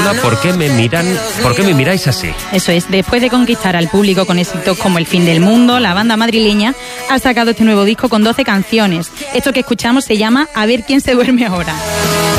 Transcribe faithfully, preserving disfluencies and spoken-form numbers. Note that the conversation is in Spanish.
titula ¿Por qué me miran, por qué me miráis así? Eso es, después de conquistar al público con éxitos como El fin del mundo, la banda madrileña ha sacado este nuevo disco con doce canciones. Esto que escuchamos se llama A ver quién se duerme ahora.